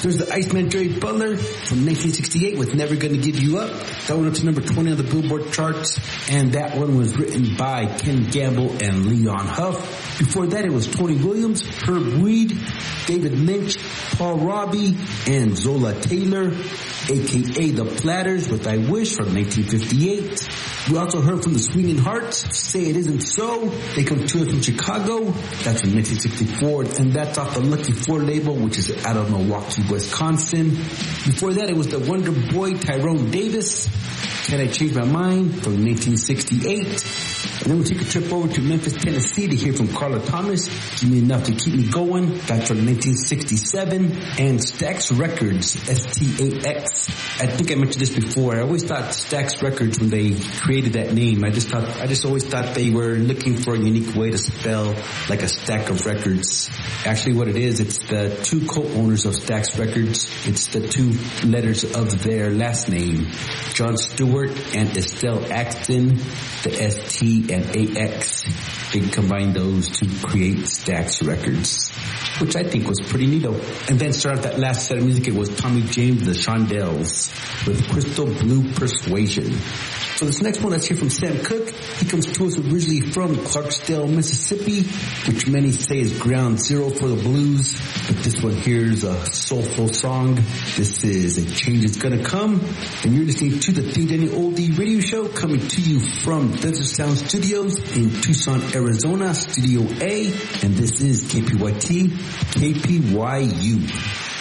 There's the Iceman Jerry Butler from 1968 with Never Gonna Give You Up. That went up to number 20 on the Billboard charts, and that one was written by Ken Gamble and Leon Huff. Before that, it was Tony Williams, Herb Reed, David Lynch, Paul Robbie, and Zola Taylor, a.k.a. The Platters with I Wish from 1958. We also heard from the Swinging Hearts, Say It Isn't So. They come to us from Chicago. That's from 1964, and that's off the Lucky Four label, which is out of Milwaukee, Wisconsin. Before that, it was the Wonder Boy Tyrone Davis, Can I Change My Mind from 1968. And then we'll take a trip over to Memphis, Tennessee to hear from Carla Thomas, Give Me Enough to Keep Me Going, that's from 1967, and Stax Records, S-T-A-X. I think I mentioned this before. I always thought Stax Records, when they created that name, I just always thought they were looking for a unique way to spell like a stack of records. Actually what it is, it's the two co-owners of Stax Records. It's the two letters of their last name, John Stewart and Estelle Axton, the S-T and A-X. They combined those to create Stax Records, which I think was pretty neato. And then start off that last set of music, it was Tommy James, the Shondells, with Crystal Blue Persuasion. So this next one, let's hear from Sam Cooke. He comes to us originally from Clarksdale, Mississippi, which many say is ground zero for the blues. But this one here is a soulful song. This is A Change Is Gonna Come. And you're listening to the Think Any Oldie radio show, coming to you from Desert Sound Studios in Tucson, Arizona, Studio A. And this is KPYT, KPYU.